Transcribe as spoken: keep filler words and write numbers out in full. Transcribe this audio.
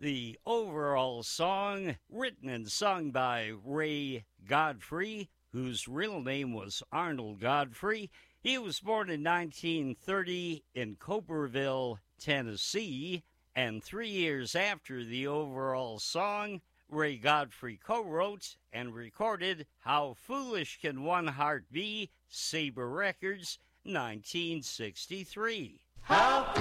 The overall song, written and sung by Ray Godfrey, whose real name was Arnold Godfrey. He was born in nineteen thirty in Cobreville, Tennessee, and three years after the overall song, Ray Godfrey co-wrote and recorded How Foolish Can One Heart Be, Sabre Records, nineteen sixty-three. How